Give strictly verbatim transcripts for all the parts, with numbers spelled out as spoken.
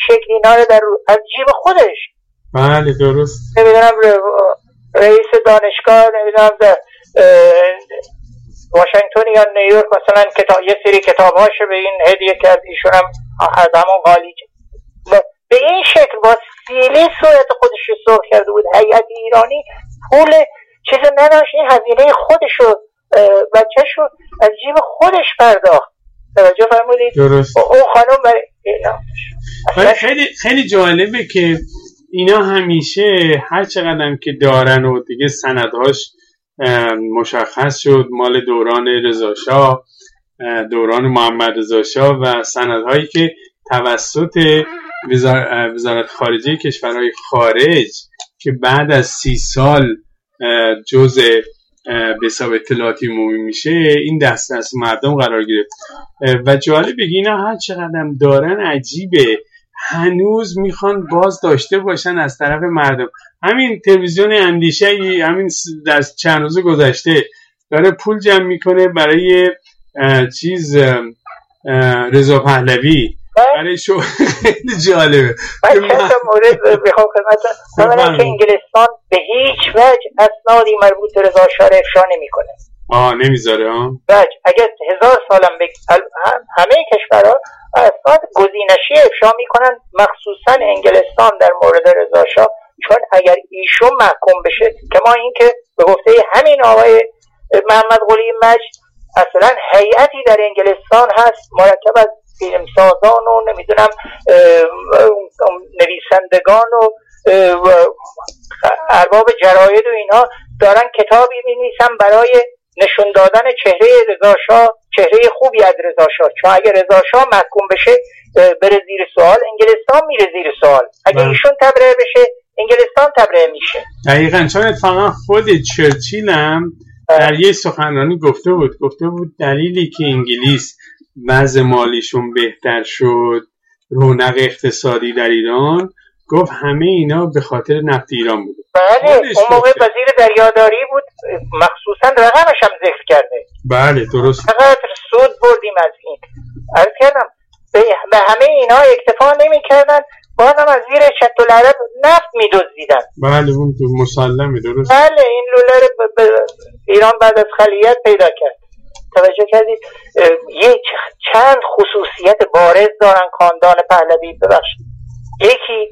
شکل اینا رو در از جیب خودش. بله درست. نمیدونم رئیس دانشگاه نمیدونم در واشنگتن یا نیویورک مثلا کتاب یه سری کتاب‌هاشو به این هدیه کرد، ایشون هم از همون قالی به این شکل با سیلی صورت خودش رو سرخ کرده بود. هیئت ایرانی پول چیز نداشت، این هزینه خودشو بچه‌شو از جیب خودش پرداخت. توجه فرمودید؟ درست. اون خانم برای ولی خیلی خیلی جالبه که اینا همیشه هر چقدر که دارن و دیگه سندهاش مشخص شد مال دوران رضا شاه، دوران محمد رضا شاه و سندهایی که توسط وزارت خارجه کشورهای خارج که بعد از سی سال جزء به حساب اطلاعاتی عمومی میشه این دست دست مردم قرار گرفت و جالب بگی اینا هر چقدر دارن عجیبه هنوز میخوان باز داشته باشن از طرف مردم. همین تلویزیون اندیشه همین در چند روز گذشته داره پول جمع میکنه برای چیز رضا پهلوی برای شو. خیلی جالبه. من چند تا مورد بخوام خدمتتون اولا که انگلستان به هیچ وجه اسنادی مربوط به رضا شاه افشا نمیکنه. آه نمیذاره ها. بچ اگه هزار سالم بگ... همه کشورها اسناد گزینشی افشا میکنن، مخصوصا انگلستان در مورد رضا شاه، چون اگر ایشون محکوم بشه که ما این که به گفته همین آقای محمد قلی مجد اصلا هیئتی در انگلستان هست مرکب از فیلمسازان و نمیدونم نویسندگان و ارباب جراید و اینها دارن کتابی می‌نویسن برای نشون دادن چهره رضا شاه، چهره خوبی از رضا شاه، چون اگه رضا شاه محکوم بشه بره زیر سوال انگلستان میره زیر سوال، اگه ایشون تبرئه بشه انگلستان تبرئه میشه. دقیقاً چون اتفاقا خود چرچیل هم در یه سخنرانی گفته بود گفته بود دلیلی که انگلیس وضع مالیشون بهتر شد، رونق اقتصادی در ایران، گفت همه اینا به خاطر نفت ایران بود. بله اون موقع وزیر دریاداری بود، مخصوصا رقمش هم ذکر کرده. بله درست. فقط سود بردیم از این. عرض کردم به همه اینا اکتفا نمی کردن، بازم از زیر شط العرب نفت می دزدیدن. بله اون مسلمه درست. بله این لوله رو ب... ب... ایران بعد از خلیت پیدا کرد. توجه کردید یک چند خصوصیت بارز دارن خاندان پهلوی. ببخشید یکی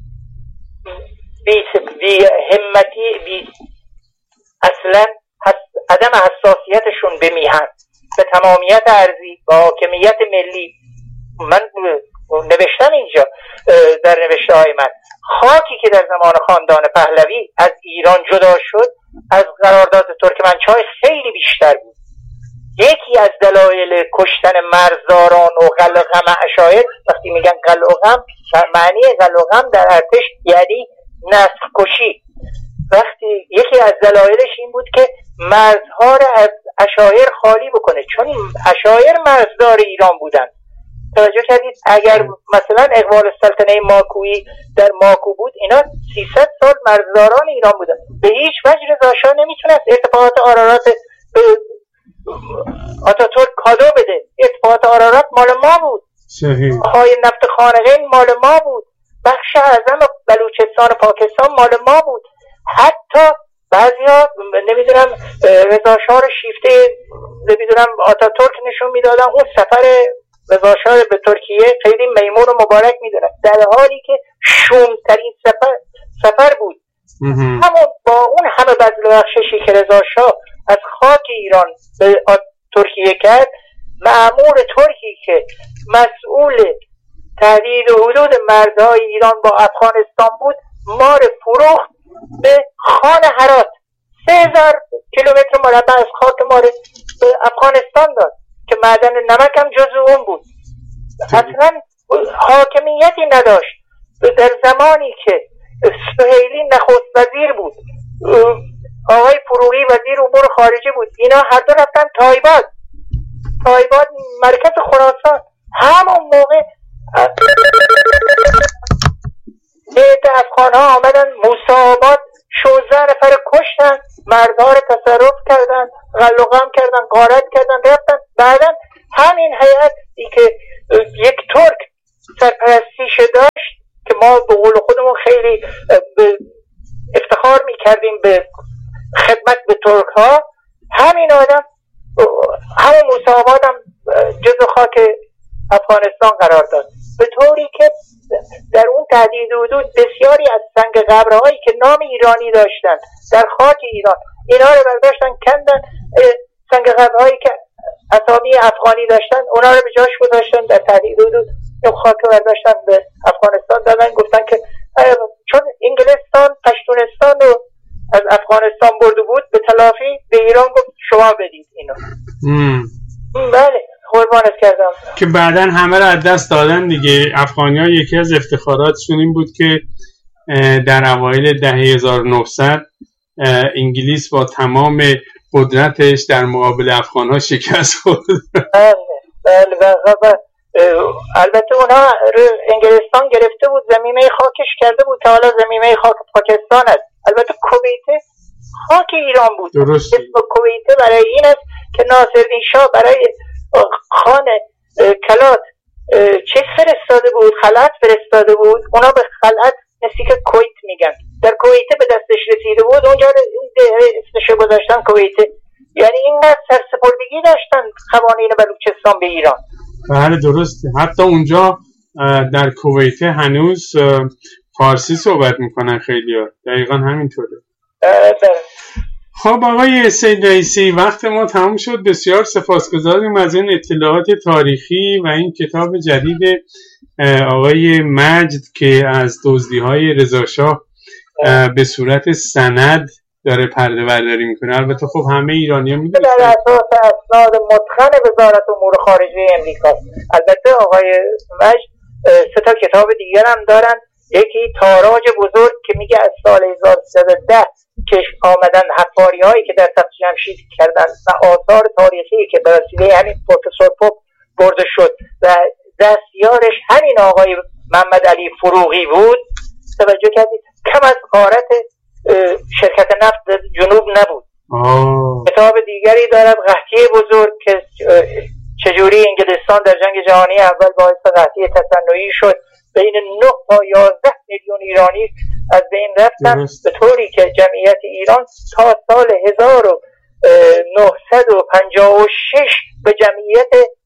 بی, بی همتی بی اصلا حس... عدم حساسیتشون به میهن، به تمامیت ارضی، به حاکمیت ملی. من نوشتم اینجا در نوشته های من خاکی که در زمان خاندان پهلوی از ایران جدا شد از قرارداد ترکمنچای خیلی بیشتر بود. یکی از دلایل کشتن مرزداران و قلقم عشایر، وقتی میگن قلقم معنی قلقم در ارتش یعنی نسل کشی، وقتی یکی از دلایلش این بود که مرزها را از عشایر خالی بکنه، چون این عشایر مرزدار ایران بودن. توجه کردید اگر مثلا اقبال السلطنه ماکویی در ماکو بود اینا سیصد سال مرزداران ایران بودن. به هیچ وجه رضا شاه نمیتونست ارتفاعات آرارات به آتاتورک کادو بده. ارتفاعات آرارات مال ما بود، های نفت خانقین مال ما بود، بخش اعظم بلوچستان پاکستان مال ما بود. حتی بعضیا نمیدونم رضا شاه رو شیفته نمیدونم آتاتورک نشون میدادن، اون سفر رضا شاه به ترکیه خیلی میمون و مبارک میدونن، در حالی که شومترین سفر سفر بود. همون با اون همه بذل و بخششی که رضا شاه از خاک ایران به ترکیه کرد، مأمور ترکی که مسئول تهدید حدود مرزهای ایران با افغانستان بود ما رو فروخت به خان هرات، سه هزار کیلومتر مربع از خاک ما رو به افغانستان داد که معدن نمک هم جزو اون بود. اصلا حاکمیتی نداشت. در زمانی که سهیلی نخست وزیر بود، آقای فروغی وزیر امور خارجه بود، اینا هر دو رفتن تایباد. تایباد مرکز خراسان. همون موقع نیت افغان ها آمدن موسی آباد، شوزده نفر کشتن، مردها رو تصرف کردن، غلقم کردن، غارت کردن، رفتن. بعدا همین هیئتی که یک ترک سرپرستیش ریشه داشت که ما به قول خودمون خیلی افتخار میکردیم به خدمت به ترک ها، همین آدم همون موسی آباد هم جزو خاک افغانستان قرار داد، به طوری که در اون تهدید حدود بسیاری از سنگ قبرهایی که نام ایرانی داشتن در خاک ایران، اینا رو برداشتن کندن، سنگ قبرهایی که اسامی افغانی داشتن اونا رو به جاش گذاشتن، در تهدید حدود اون خاک رو برداشتن به افغانستان دادن، گفتن که چون انگلستان پشتونستان رو از افغانستان برده بود به تلافی به ایران گفت شما بدید اینو. بله قربانت کردم. که بعدن همه رو از دست دادن دیگه. افغانی ها یکی از افتخاراتشون این بود که در اوایل دهه هزار و نهصد انگلیس با تمام قدرتش در مقابل افغان ها شکست خورد. بله بله بله. البته اونها انگلستان گرفته بود زمینه خاکش کرده بود که حالا زمینه خاک پاکستان است. البته کویت خاک ایران بود. درست. اسم کویت برای این است که ناصرالدین شاه برای خان کلات چیز فرستاده بود، خلعت فرستاده بود، اونا به خلعت نسی که کویت میگن، در کویت به دستش رسیده بود، اونجا اسمش گذاشتن کویت. یعنی اینقدر سرسپردگی داشتن قوانین بلوچستان به ایران. بله درسته. حتی اونجا در کویت هنوز فارسی صحبت میکنن خیلی ها. دقیقا همینطوره. خب آقای سید رئیسی، وقت ما تموم شد. بسیار سپاسگزاریم از این اطلاعات تاریخی و این کتاب جدید آقای مجد که از دزدی‌های رضاشاه به صورت سند داره پرده برداری میکنه. البته خب همه ایرانی‌ها میدونن در اساس اسناد متقن وزارت امور خارجه امریکا. البته آقای مجد سه تا کتاب دیگر هم دارن، یکی تاراج بزرگ که میگه از سال هزار و سیصد و ده که آمدن حفاری هایی که در تخت جمشید کردن و آثار تاریخی که به وسیله همین پروفسور پوپ برده شد و دستیارش همین آقای محمد علی فروغی بود. توجه کردید کم از غارت شرکت نفت جنوب نبود. آه. کتاب دیگری دارد قحطی بزرگ که چجوری انگلستان در جنگ جهانی اول باعث قحطی تصنعی شد، بین نه تا یازده میلیون ایرانی از بین رفتن، به طوری که جمعیت ایران تا سال هزار و نهصد و پنجاه و شش به جمعیت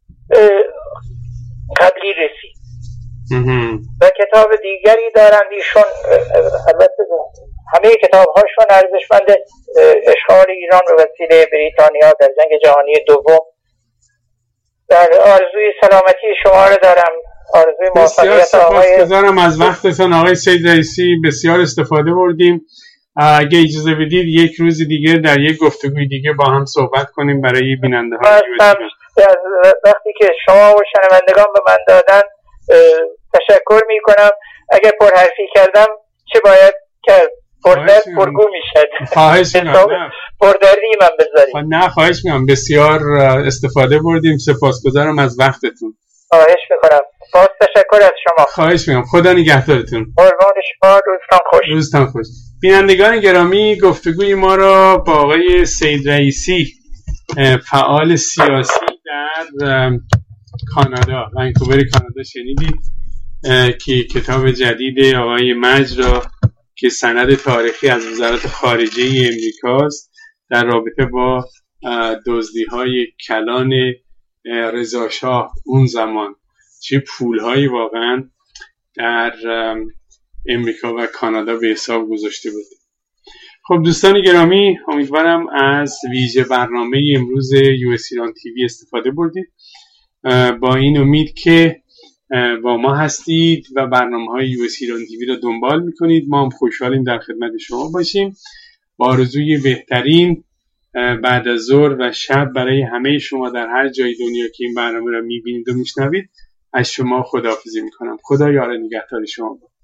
قبلی رسید. و کتاب دیگری دارند ایشون، البته همه کتاب هاشون ارزشمند، اشغال ایران به وسیله بریتانیا در جنگ جهانی دوم. در آرزوی سلامتی شما رو دارم، آرزوی موفقیت. آقای سپاسگزارم از وقتتون آقای سید رئیسی، بسیار استفاده بردیم. اگه اجازه بدید یک روز دیگه در یک گفتگوی دیگه با هم صحبت کنیم برای بیننده ها. وقتی که شما و شنوندگان به من دادن تشکر می کنم. اگر پرحرفی کردم چه باید کرد؟ پردرد پرگو می شد. خواهش میکنم. پردردی من بذارید. نه خواهش میکنم، بسیار استفاده بردیم. سپاسگزارم از وقتتون. خواهش میکنم. باز تشکر از شما. خواهش میکنم. خدا نگهدارتون. قربان شما. روزتان خوش. روزتان خوش. بینندگان گرامی، گفتگوی ما را با آقای سید رئیسی، فعال سیاسی در کانادا، ونکوور کانادا شنیدید که کتاب جدید آقای مجد را که سند تاریخی از وزارت خارجه امریکاست در رابطه با دزدی‌های کلان رضاشاه اون زمان، چه پول‌هایی واقعا در امریکا و کانادا به حساب گذاشته بود. خب دوستان گرامی، امیدوارم از ویژه برنامه امروز یو اس ایران تیوی استفاده بردید. با این امید که با ما هستید و برنامه‌های یو اس ایران تیوی رو دنبال می‌کنید. ما هم خوشحالیم در خدمت شما باشیم. با آرزوی بهترین بعد از ظهر و شب برای همه شما در هر جای دنیا که این برنامه رو می‌بینید و می‌شنوید، از شما خداحافظی می‌کنم. خدا یار نگهدار شما.